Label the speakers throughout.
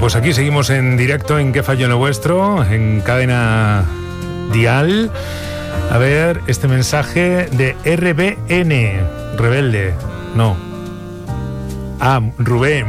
Speaker 1: pues aquí seguimos en directo en ¿Qué falló en lo vuestro? En Cadena Dial. A ver, este mensaje de RBN, Rebelde, no. Rubén,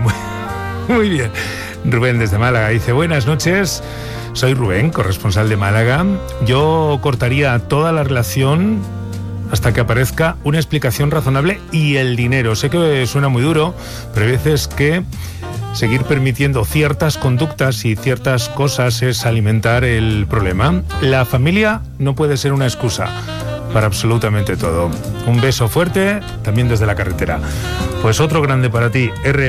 Speaker 1: muy bien. Rubén desde Málaga dice: buenas noches, soy Rubén, corresponsal de Málaga. Yo cortaría toda la relación hasta que aparezca una explicación razonable y el dinero. Sé que suena muy duro, pero hay veces que seguir permitiendo ciertas conductas y ciertas cosas es alimentar el problema. La familia no puede ser una excusa para absolutamente todo. Un beso fuerte, también desde la carretera. Pues otro grande para ti,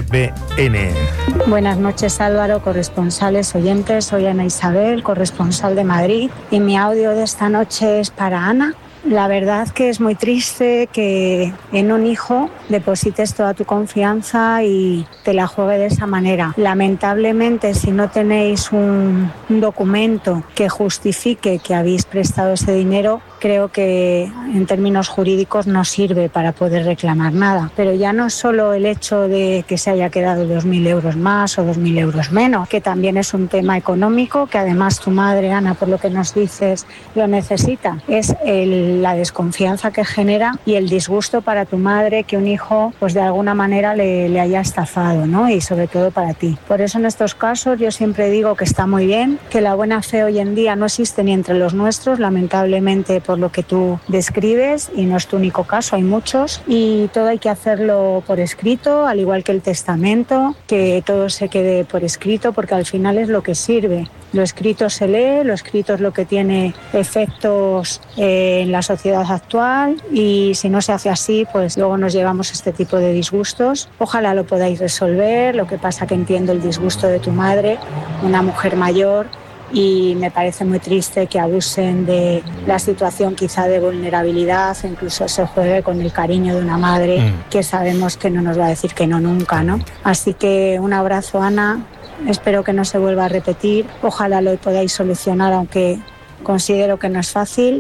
Speaker 1: RBN.
Speaker 2: Buenas noches, Álvaro, corresponsales, oyentes. Soy Ana Isabel, corresponsal de Madrid. Y mi audio de esta noche es para Ana. La verdad que es muy triste que en un hijo deposites toda tu confianza y te la juegue de esa manera. Lamentablemente, si no tenéis un documento que justifique que habéis prestado ese dinero, creo que en términos jurídicos no sirve para poder reclamar nada. Pero ya no es solo el hecho de que se haya quedado 2.000 euros más o 2.000 euros menos, que también es un tema económico, que además tu madre, Ana, por lo que nos dices, lo necesita. Es la desconfianza que genera y el disgusto para tu madre que un hijo, pues de alguna manera le haya estafado, ¿no? Y sobre todo para ti. Por eso en estos casos yo siempre digo que está muy bien, que la buena fe hoy en día no existe ni entre los nuestros, lamentablemente, por lo que tú describes, y no es tu único caso, hay muchos, y todo hay que hacerlo por escrito, al igual que el testamento, que todo se quede por escrito, porque al final es lo que sirve. Lo escrito se lee, lo escrito es lo que tiene efectos en la sociedad actual, y si no se hace así, pues luego nos llevamos este tipo de disgustos. Ojalá lo podáis resolver. Lo que pasa que entiendo el disgusto de tu madre, una mujer mayor, y me parece muy triste que abusen de la situación quizá de vulnerabilidad, incluso se juegue con el cariño de una madre que sabemos que no nos va a decir que no nunca, ¿no? Así que un abrazo, Ana. Espero que no se vuelva a repetir. Ojalá lo podáis solucionar, aunque considero que no es fácil.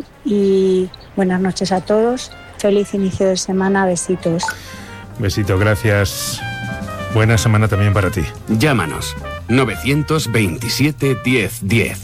Speaker 2: Y buenas noches a todos. Feliz inicio de semana. Besitos.
Speaker 1: Besito, gracias. Buena semana también para ti.
Speaker 3: Llámanos 927 1010.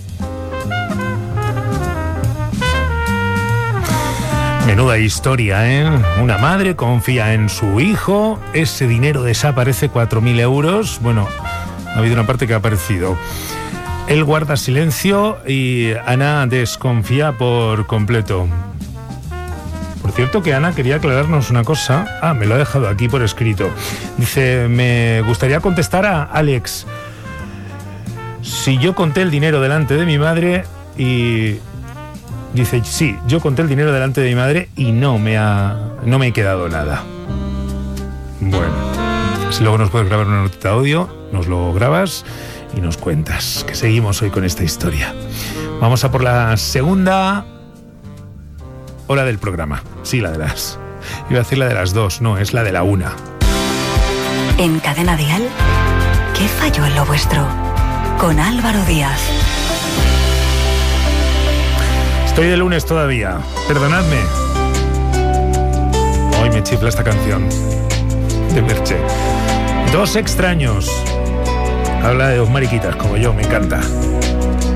Speaker 1: Menuda historia, ¿eh? Una madre confía en su hijo, ese dinero desaparece, 4.000 euros. Bueno, ha habido una parte que ha aparecido. Él guarda silencio y Ana desconfía por completo. Por cierto que Ana quería aclararnos una cosa. Me lo ha dejado aquí por escrito. Dice: me gustaría contestar a Alex. Si yo conté el dinero delante de mi madre y... Dice: sí, yo conté el dinero delante de mi madre y no me he quedado nada. Bueno, si luego nos puedes grabar una notita de audio, nos lo grabas y nos cuentas, que seguimos hoy con esta historia. Vamos a por la segunda hora del programa. Sí, la de las... Iba a decir la de las 2, no, es la de la 1.
Speaker 4: En Cadena Dial, ¿qué falló en lo vuestro? Con Álvaro Díaz.
Speaker 1: Estoy de lunes todavía, perdonadme. Hoy me chifla esta canción de Merche. Dos extraños. Habla de dos mariquitas como yo, me encanta.